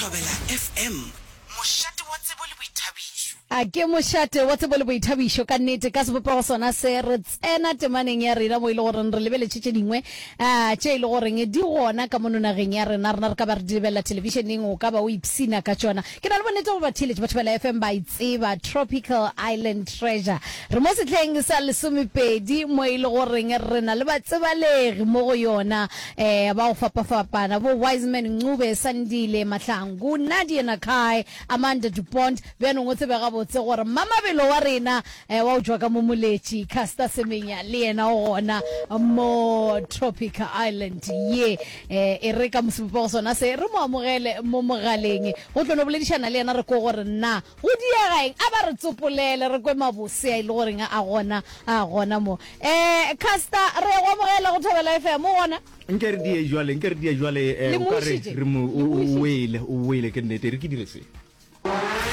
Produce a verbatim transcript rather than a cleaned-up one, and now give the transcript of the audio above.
Thobela F M moshate wa tsebo le boithabiso a ke moshate wa tsebo le boithabiso ka nnete ka sebopego sona se re tsena temaneng ya rena mo ile gore re lebeletse dingwe a tše ile gore nge di gona ka mononageng ya rena rena re ka ba re dibela televisioneng o ka ba o ipsina ka tsona ke na le bonnete go ba theletše batho ba la F M ba itseba Tropical Island Treasure re mo setlheng sa lesomepedi mo ile gore nge rena le ba tsebalegi mo go yona eh ba go fapafapana bo Wiseman Ncube Sandile Mahlangu Nadia Nakai Amanda Dupont beno ngotse be ga botse gore mama belo wa rena eh wa utswa ka momoletši Caster Semenya le yena ona mo Tropical Island ye eh e re ka mosepego sona se re mo amogele mo mogaleng go tlo no boledišana le yena re go gore nna go diagaeng a ba re tsopolele re kwe mabose a ile gore a gona a gona mo eh Caster re go amogela go Thobela F M gona nke re die jwale nke re die jwale eh o ka re re mo o wele o wele ke nnete re ke diretse